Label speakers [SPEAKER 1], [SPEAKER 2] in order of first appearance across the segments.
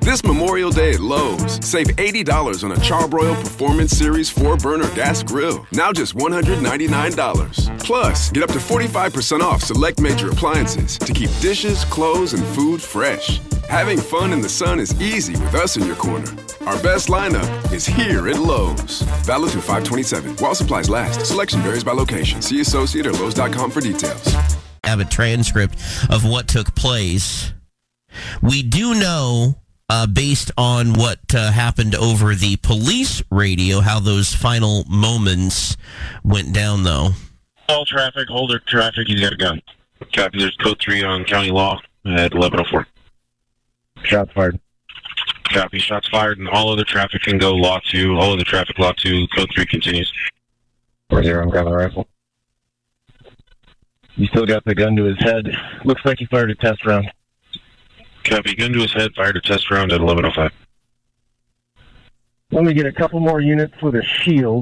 [SPEAKER 1] This Memorial Day at Lowe's, save $80 on a Charbroil Performance Series 4-burner gas grill. Now just $199. Plus, get up to 45% off select major appliances to keep dishes, clothes, and food fresh. Having fun in the sun is easy with us in your corner. Our best lineup is here at Lowe's. Valid through 5/27. While supplies last. Selection varies by location. See associate or Lowe's.com for details.
[SPEAKER 2] Have a transcript of what took place. We do know, based on what happened over the police radio, how those final moments went down, though.
[SPEAKER 3] All traffic, Holder traffic, he's got a gun. Copy, there's code 3 on county law at 11:04.
[SPEAKER 4] Shots fired.
[SPEAKER 3] Copy, shots fired, and all other traffic can go law 2. All other traffic, law 2. Code 3 continues.
[SPEAKER 4] 4-0, I'm grabbing the rifle. You still got the gun to his head. Looks like he fired a test round.
[SPEAKER 3] Copy, gun to his head, fired a test round at 11:05.
[SPEAKER 4] Let me get a couple more units with a shield.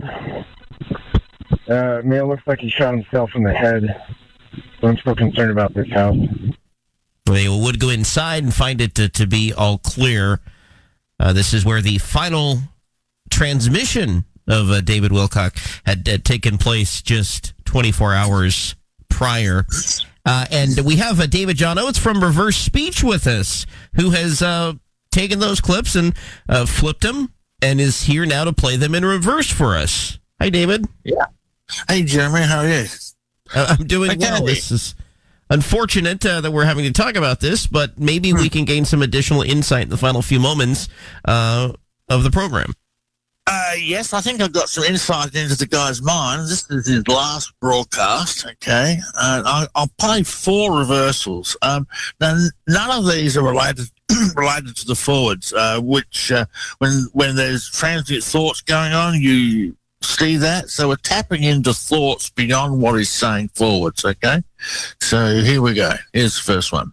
[SPEAKER 4] Male looks like he shot himself in the head. So I'm still concerned about this house.
[SPEAKER 2] They would go inside and find it to be all clear. This is where the final transmission of David Wilcock had taken place just 24 hours prior. And we have David John Oates from Reverse Speech with us, who has taken those clips and flipped them and is here now to play them in reverse for us. Hi, David.
[SPEAKER 5] Yeah. Hey, Jeremy. How are you?
[SPEAKER 2] I'm doing well. This is unfortunate that we're having to talk about this, but maybe we can gain some additional insight in the final few moments of the program.
[SPEAKER 5] Yes, I think I've got some insight into the guy's mind. This is his last broadcast, okay? I'll play 4 reversals. Now, none of these are related to the forwards, which when there's transient thoughts going on, you see that. So we're tapping into thoughts beyond what he's saying forwards, okay? So here we go. Here's the first one.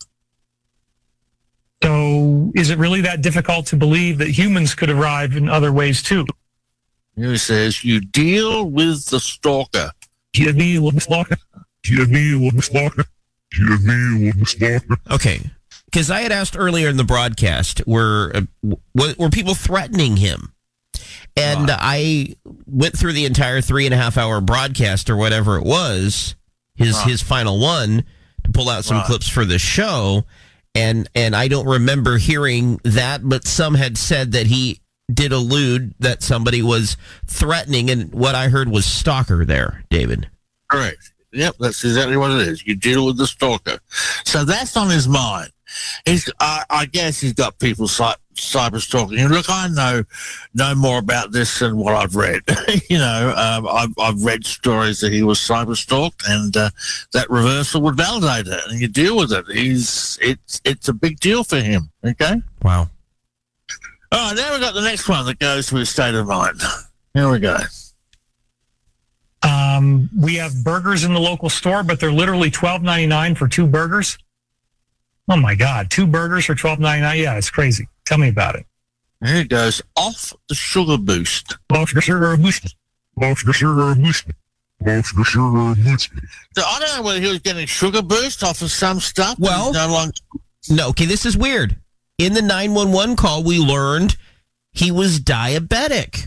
[SPEAKER 6] So is it really that difficult to believe that humans could arrive in other ways too?
[SPEAKER 5] Here he says, you deal with the stalker.
[SPEAKER 6] Give me with the stalker. Give me with the stalker. Give me with the stalker.
[SPEAKER 2] Okay, because I had asked earlier in the broadcast, were people threatening him? And I went through the entire 3.5 hour broadcast or whatever it was, his final one, to pull out some clips for the show. And I don't remember hearing that, but some had said that he did allude that somebody was threatening, and what I heard was stalker there, David.
[SPEAKER 5] Correct. Yep, that's exactly what it is. You deal with the stalker. So that's on his mind. I guess he's got people cyber stalking. And look, I know more about this than what I've read. I've read stories that he was cyber stalked, and that reversal would validate it. And you deal with it. It's a big deal for him. Okay.
[SPEAKER 2] Wow.
[SPEAKER 5] All right, now we've got the next one that goes to his state of mind. Here we go.
[SPEAKER 6] We have burgers in the local store, but they're literally $12.99 for 2 burgers. Oh my God, 2 burgers for $12.99? Yeah, it's crazy. Tell me about it.
[SPEAKER 5] Here it goes. Off the sugar boost.
[SPEAKER 6] Off the sugar boost. Off the sugar boost. Off the sugar boost.
[SPEAKER 5] So I don't know whether he was getting sugar boost off of some stuff.
[SPEAKER 2] Well, no, okay, this is weird. In the 911 call, we learned he was diabetic.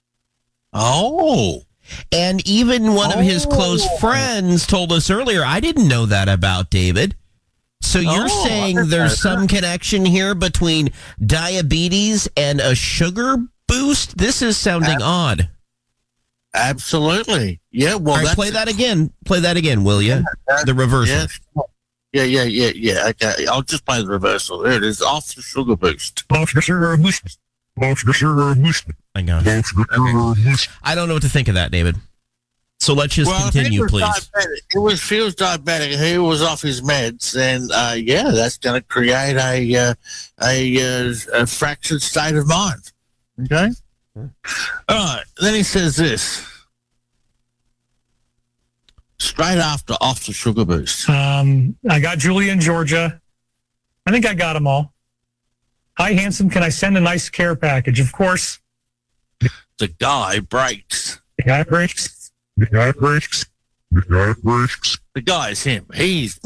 [SPEAKER 5] Oh.
[SPEAKER 2] And even one of his close friends told us earlier, I didn't know that about David. So you're saying there's some connection here between diabetes and a sugar boost? This is sounding odd.
[SPEAKER 5] Absolutely. Yeah, well,
[SPEAKER 2] all right, play that again. Play that again, will you? The reversal.
[SPEAKER 5] Yeah. Okay, I'll just play the reversal. There it is. Off the sugar boost.
[SPEAKER 6] Off the sugar boost. Off the sugar boost.
[SPEAKER 2] My God. I don't know what to think of that, David. So let's just continue, please.
[SPEAKER 5] He was diabetic. He was off his meds, and that's going to create a fractured state of mind. Okay. All right. Then he says this straight after off the sugar boost.
[SPEAKER 6] I got Julia in Georgia. I think I got them all. Hi, handsome. Can I send a nice care package? Of course.
[SPEAKER 5] The guy breaks.
[SPEAKER 6] The guy breaks. The guy breaks. The guy breaks.
[SPEAKER 5] The guy is him. He's